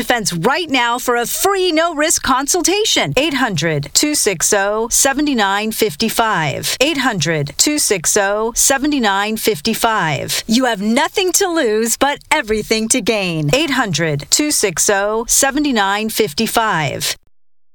Defense right now for a free no-risk consultation. 800-260-7955. 800-260-7955. You have nothing to lose but everything to gain. 800-260-7955.